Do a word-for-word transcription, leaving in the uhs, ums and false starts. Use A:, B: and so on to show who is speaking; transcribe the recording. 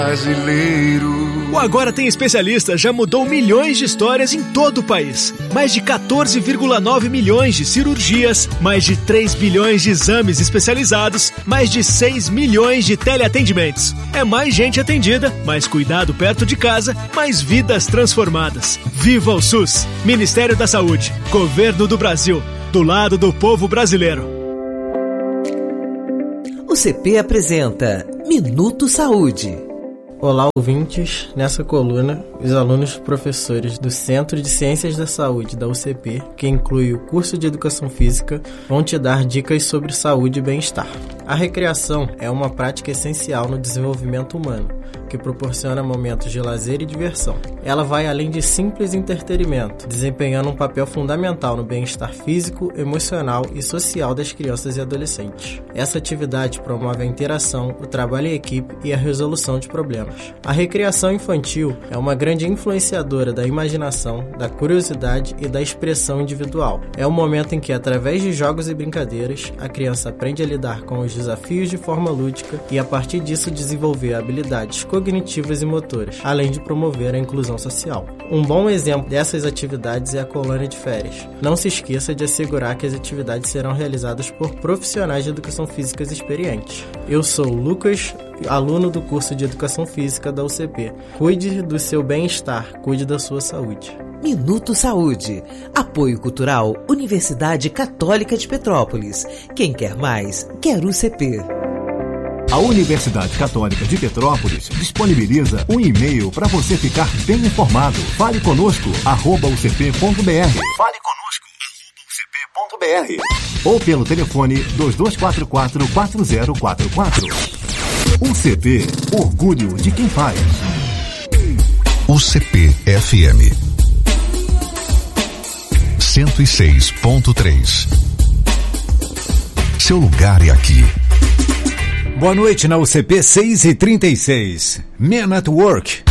A: Brasileiro.
B: O Agora Tem Especialista já mudou milhões de histórias em todo o país. Mais de quatorze vírgula nove milhões de cirurgias, mais de três bilhões de exames especializados, mais de seis milhões de teleatendimentos. É mais gente atendida, mais cuidado perto de casa, mais vidas transformadas. Viva o SUS! Ministério da Saúde, Governo do Brasil, do lado do povo brasileiro.
C: O C P apresenta Minuto Saúde.
D: Olá, ouvintes. Nessa coluna, os alunos e professores do Centro de Ciências da Saúde da U C P, que inclui o curso de Educação Física, vão te dar dicas sobre saúde e bem-estar. A recreação é uma prática essencial no desenvolvimento humano, que proporciona momentos de lazer e diversão. Ela vai além de simples entretenimento, desempenhando um papel fundamental no bem-estar físico, emocional e social das crianças e adolescentes. Essa atividade promove a interação, o trabalho em equipe e a resolução de problemas. A recreação infantil é uma grande influenciadora da imaginação, da curiosidade e da expressão individual. É o momento em que, através de jogos e brincadeiras, a criança aprende a lidar com os desafios de forma lúdica e, a partir disso, desenvolver habilidades cognitivas e motoras, além de promover a inclusão social. Um bom exemplo dessas atividades é a colônia de férias. Não se esqueça de assegurar que as atividades serão realizadas por profissionais de educação física experientes. Eu sou o Lucas, aluno do curso de Educação Física da U C P. Cuide do seu bem-estar, cuide da sua saúde.
C: Minuto Saúde. Apoio Cultural Universidade Católica de Petrópolis. Quem quer mais, quer U C P.
E: A Universidade Católica de Petrópolis disponibiliza um e-mail para você ficar bem informado. Fale conosco, arroba u c p ponto b r. Fale conosco, arroba u c p ponto b r. Ou pelo telefone dois dois quatro quatro, quatro zero quatro quatro. U C P, orgulho de quem faz.
F: U C P F M cento e seis ponto três. Seu lugar é aqui.
G: Boa noite na U C P seis e trinta e seis. Men at Work.